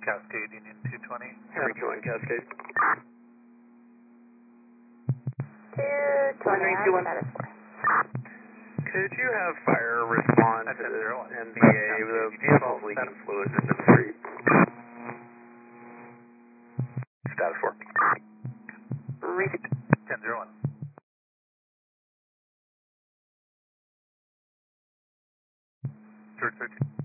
Cascade, Union 220. Henry Join Cascade. 220, status 4. Could you have fire respond to the NBA? The vehicle's leaking fluid into the street. Status 4. Repeat. 10-01. George 13.